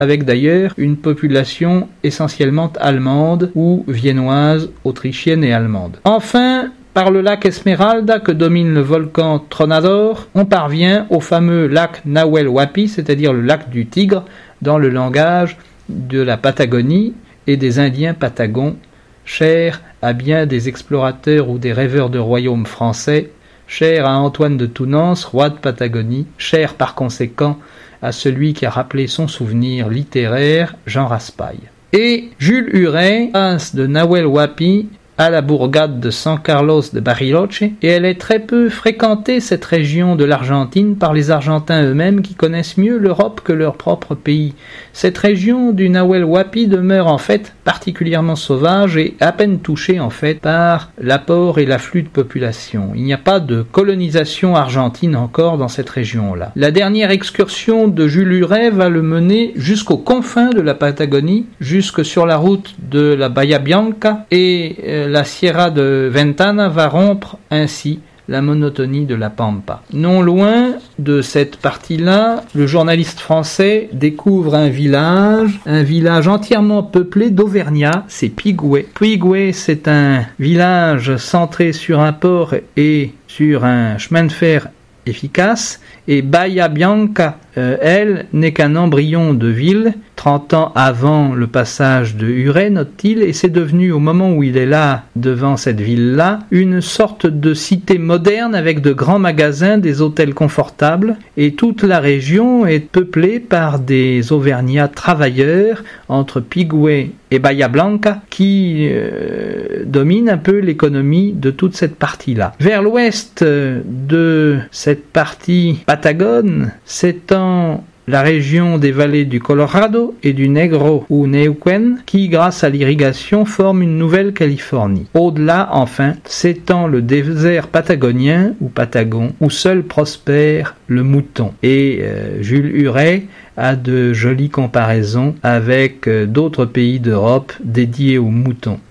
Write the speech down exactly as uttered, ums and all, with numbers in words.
avec d'ailleurs une population essentiellement allemande ou viennoise, autrichienne et allemande. Enfin, par le lac Esmeralda que domine le volcan Tronador, on parvient au fameux lac Nahuel Huapi, c'est-à-dire le lac du Tigre, dans le langage de la Patagonie et des Indiens patagons, cher à bien des explorateurs ou des rêveurs de royaumes français, cher à Antoine de Tounens, roi de Patagonie, cher par conséquent à celui qui a rappelé son souvenir littéraire, Jean Raspail. Et Jules Huret passe de Nahuel Huapi à la bourgade de San Carlos de Bariloche, et elle est très peu fréquentée, cette région de l'Argentine, par les Argentins eux-mêmes qui connaissent mieux l'Europe que leur propre pays. Cette région du Nahuel Huapi demeure en fait particulièrement sauvage et à peine touchée en fait par l'apport et l'afflux de population. Il n'y a pas de colonisation argentine encore dans cette région-là. La dernière excursion de Jules Huret va le mener jusqu'aux confins de la Patagonie, jusque sur la route de la Bahia Blanca, et euh, la Sierra de Ventana va rompre ainsi la monotonie de la Pampa. Non loin de cette partie-là, le journaliste français découvre un village, un village entièrement peuplé d'Auvergnats, c'est Pigüé. Pigüé, c'est un village centré sur un port et sur un chemin de fer efficace, et Bahia Blanca, euh, elle, n'est qu'un embryon de ville, trente ans avant le passage de Huret, note-t-il, et c'est devenu, au moment où il est là, devant cette ville-là, une sorte de cité moderne avec de grands magasins, des hôtels confortables, et toute la région est peuplée par des Auvergnats travailleurs entre Pigüé et Bahia Blanca qui euh, dominent un peu l'économie de toute cette partie-là. Vers l'ouest de cette partie patagone s'étend la région des vallées du Colorado et du Negro ou Neuquén, qui, grâce à l'irrigation, forment une nouvelle Californie. Au-delà, enfin, s'étend le désert patagonien ou patagon, où seul prospère le mouton. Et euh, Jules Huret a de jolies comparaisons avec euh, d'autres pays d'Europe dédiés aux moutons.